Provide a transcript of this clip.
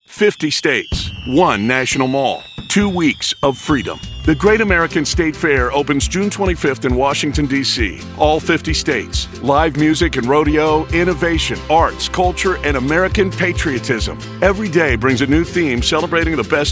50 states, one national mall, 2 weeks of freedom. The Great American State Fair opens June 25th in Washington, D.C. All 50 states. Live music and rodeo, innovation, arts, culture, and American patriotism. Every day brings a new theme celebrating the best